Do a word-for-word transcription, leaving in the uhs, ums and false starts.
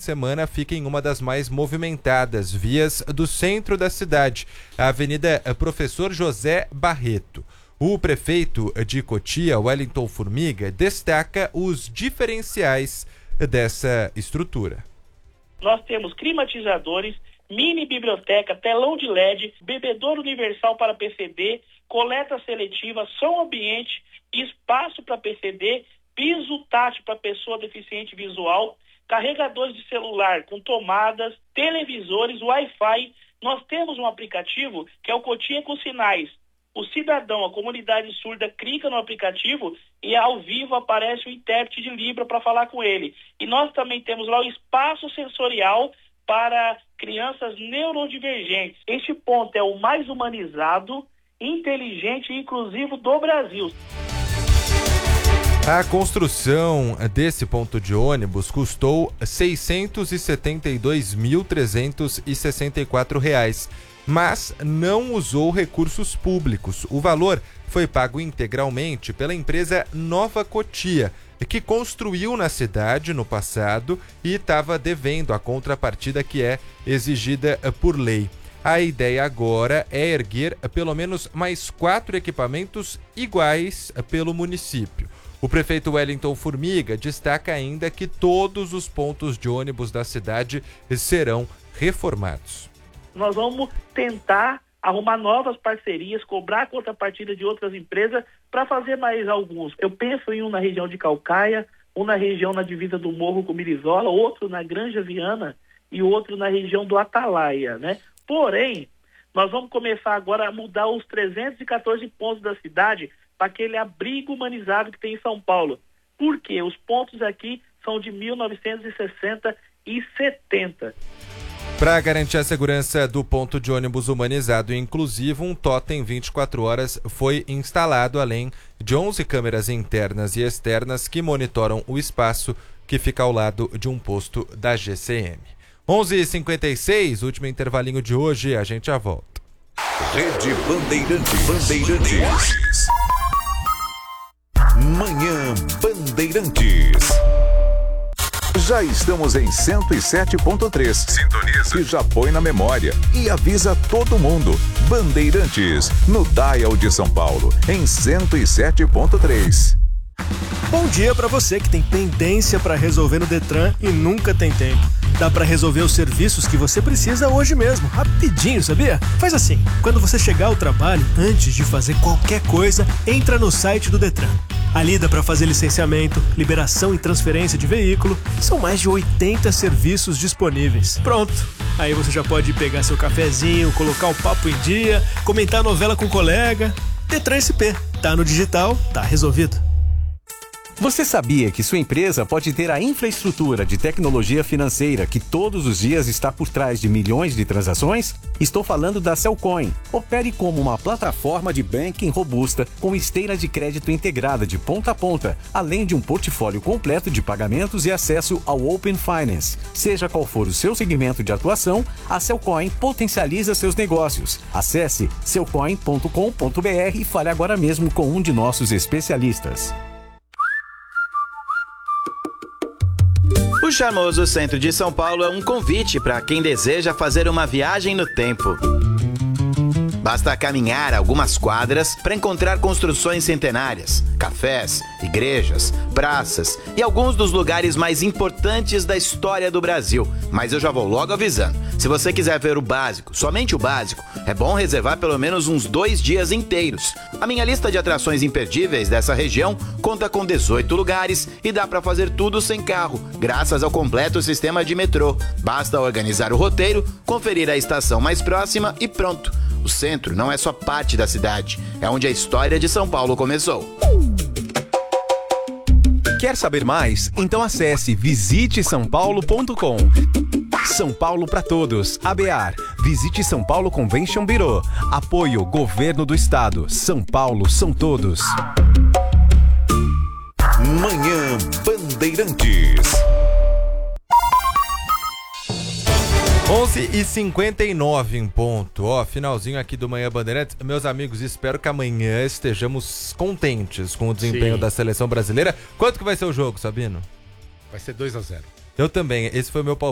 de semana fica em uma das mais movimentadas vias do centro da cidade, a Avenida Professor José Barreto. O prefeito de Cotia, Wellington Formiga, destaca os diferenciais dessa estrutura. Nós temos climatizadores, mini biblioteca, telão de L E D, bebedouro universal para P C D, coleta seletiva, som ambiente, espaço para P C D, piso tátil para pessoa deficiente visual, carregadores de celular com tomadas, televisores, Wi-Fi. Nós temos um aplicativo que é o Cotia com Sinais. O cidadão, a comunidade surda, clica no aplicativo e ao vivo aparece o intérprete de Libra para falar com ele. E nós também temos lá o espaço sensorial para crianças neurodivergentes. Este ponto é o mais humanizado, inteligente e inclusivo do Brasil. A construção desse ponto de ônibus custou seiscentos e setenta e dois mil trezentos e sessenta e quatro reais, mas não usou recursos públicos. O valor foi pago integralmente pela empresa Nova Cotia, que construiu na cidade no passado e estava devendo a contrapartida que é exigida por lei. A ideia agora é erguer pelo menos mais quatro equipamentos iguais pelo município. O prefeito Wellington Formiga destaca ainda que todos os pontos de ônibus da cidade serão reformados. Nós vamos tentar arrumar novas parcerias, cobrar a contrapartida de outras empresas para fazer mais alguns. Eu penso em um na região de Caucaia, um na região na divisa do Morro com Mirizola, outro na Granja Viana e outro na região do Atalaia, né? Porém, nós vamos começar agora a mudar os trezentos e quatorze pontos da cidade para aquele abrigo humanizado que tem em São Paulo. Por quê? Os pontos aqui são de mil novecentos e sessenta e setenta. Para garantir a segurança do ponto de ônibus humanizado e inclusivo, um totem vinte e quatro horas foi instalado, além de onze câmeras internas e externas que monitoram o espaço que fica ao lado de um posto da G C M. onze e cinquenta e seis, último intervalinho de hoje, a gente já volta. Rede Bandeirantes. Bandeirantes. Manhã Bandeirantes. Já estamos em cento e sete ponto três. Sintoniza. E já põe na memória. E avisa todo mundo. Bandeirantes, no Dial de São Paulo, em cento e sete ponto três. Bom dia para você que tem pendência para resolver no Detran e nunca tem tempo. Dá para resolver os serviços que você precisa hoje mesmo, rapidinho, sabia? Faz assim, quando você chegar ao trabalho, antes de fazer qualquer coisa, entra no site do Detran. Ali dá para fazer licenciamento, liberação e transferência de veículo. São mais de oitenta serviços disponíveis. Pronto, aí você já pode pegar seu cafezinho, colocar o papo em dia, comentar a novela com o colega. Detran S P, tá no digital, tá resolvido. Você sabia que sua empresa pode ter a infraestrutura de tecnologia financeira que todos os dias está por trás de milhões de transações? Estou falando da Cellcoin. Opere como uma plataforma de banking robusta com esteira de crédito integrada de ponta a ponta, além de um portfólio completo de pagamentos e acesso ao Open Finance. Seja qual for o seu segmento de atuação, a Cellcoin potencializa seus negócios. Acesse cellcoin ponto com ponto b r e fale agora mesmo com um de nossos especialistas. O charmoso centro de São Paulo é um convite para quem deseja fazer uma viagem no tempo. Basta caminhar algumas quadras para encontrar construções centenárias, cafés, igrejas, praças e alguns dos lugares mais importantes da história do Brasil. Mas eu já vou logo avisando, se você quiser ver o básico, somente o básico, é bom reservar pelo menos uns dois dias inteiros. A minha lista de atrações imperdíveis dessa região conta com dezoito lugares e dá para fazer tudo sem carro, graças ao completo sistema de metrô. Basta organizar o roteiro, conferir a estação mais próxima e pronto. O centro não é só parte da cidade, é onde a história de São Paulo começou. Quer saber mais? Então acesse visite são paulo ponto com. São Paulo para todos. A B A R. Visite São Paulo Convention Bureau. Apoio Governo do Estado. São Paulo são todos. Manhã Bandeirantes. onze e cinquenta e nove em ponto, ó, finalzinho aqui do Manhã Bandeirantes. Meus amigos, espero que amanhã estejamos contentes com o desempenho Sim. da seleção brasileira. Quanto que vai ser o jogo, Sabino? Vai ser dois a zero. Eu também, esse foi o meu palpite.